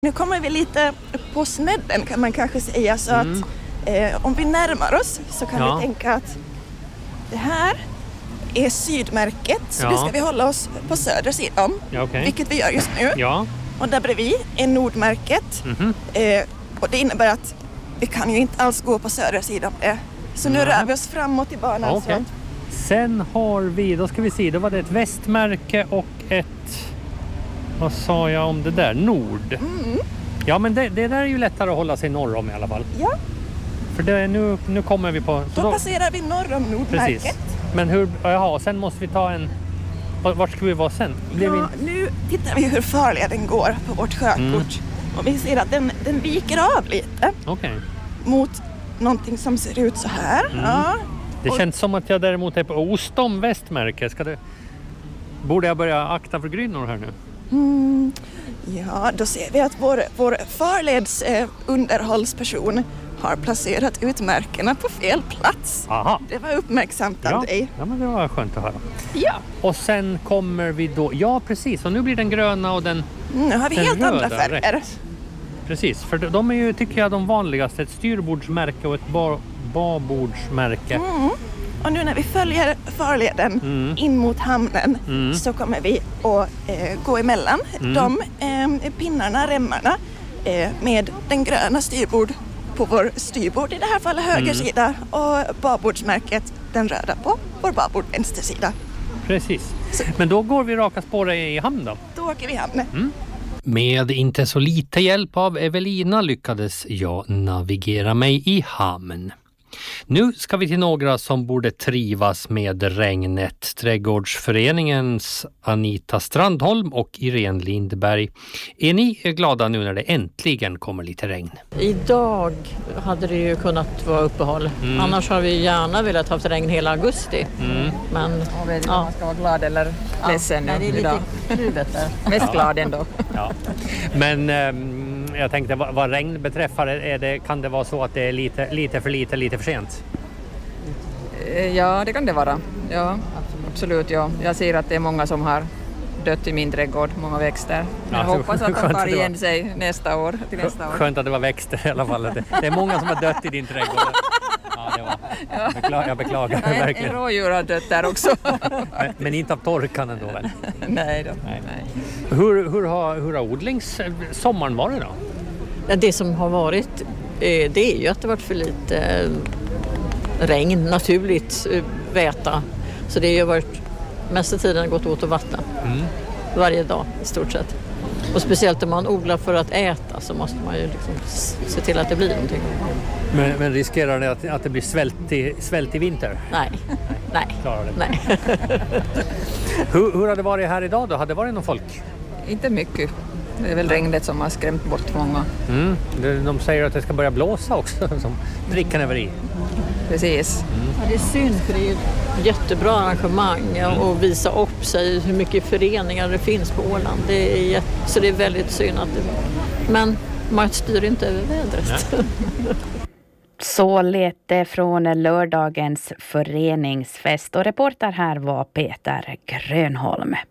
Nu kommer vi lite på snedden kan man kanske säga, så att om vi närmar oss så kan vi tänka att det här är sydmärket, så det ska vi hålla oss på södra sidan, vilket vi gör just nu. Ja. Och där bredvid är nordmärket. Och det innebär att vi kan ju inte alls gå på södra sidan. Så nu rör vi oss framåt i banan. Okay. Sen har vi, då ska vi se, då var det ett västmärke och ett, vad sa jag om det där? Nord. Ja, men det där är ju lättare att hålla sig norr om i alla fall. Ja. För det, nu kommer vi på... Då passerar vi norr om nordmärket. Precis. Men sen måste vi ta en... Vart ska vi vara sen? Nu tittar vi hur farleden går på vårt sjökort. Och vi ser att den viker av lite. Mot någonting som ser ut så här. Ja. Det känns som att jag däremot är på Ostom västmärke. Borde jag börja akta för grynnor här nu? Ja, då ser vi att vår farleds underhållsperson har placerat ut märkena på fel plats. Aha. Det var uppmärksamt av dig. Ja, men det var skönt att höra. Ja. Och sen kommer vi då... Ja, precis. Och nu blir den gröna och den nu har vi helt röda, andra färger. Rätt. Precis, för de är ju, tycker jag, de vanligaste. Ett styrbordsmärke och ett babordsmärke. Och nu när vi följer farleden in mot hamnen så kommer vi att gå emellan de pinnarna, remmarna med den gröna styrbord på vår styrbord, i det här fallet höger sida, och babordsmärket, den röda, på vår babord vänster sida. Precis. Men då går vi raka spåret i hamn då? Då åker vi i hamn. Med inte så lite hjälp av Evelina lyckades jag navigera mig i hamn. Nu ska vi till några som borde trivas med regnet. Trädgårdsföreningens Anita Strandholm och Irene Lindberg. Är ni glada nu när det äntligen kommer lite regn? Idag hade det ju kunnat vara uppehåll. Annars har vi gärna velat ha regn hela augusti. Men jag vet inte om man ska vara glad eller ledsen nu. Det är lite kluvet där. Mest glad ändå. Ja. Men jag tänkte, vad regn beträffar, kan det vara så att det är lite för lite, lite för sent? Ja, det kan det vara. Ja, absolut. Ja. Jag ser att det är många som har dött i min trädgård, många växter. Jag hoppas att de tar igen sig till nästa år. Skönt att det var växter i alla fall. Det är många som har dött i din trädgård. Jag beklagar verkligen. En rådjur har dött där också. men inte av torkan ändå väl? Nej då. Nej. Hur har odlingssommaren varit då? Det som har varit, det är ju att det varit för lite regn, naturligt väta. Så det har ju varit mesta tiden gått åt att vattna. Varje dag i stort sett. Och speciellt om man odlar för att äta så måste man ju liksom se till att det blir någonting. Men riskerar det att det blir svält i vinter? Nej. Klarar det? Nej. Hur har det varit här idag då? Har det varit någon folk? Inte mycket. Det är väl regnet som har skrämt bort många. De säger att det ska börja blåsa också, som drickan över i. Precis. Ja, det är synd, för det är ett jättebra arrangemang att visa upp sig hur mycket föreningar det finns på Åland. Så det är väldigt synd att men man styr inte över vädret. Så lät det från lördagens föreningsfest, och reporter här var Peter Grönholm.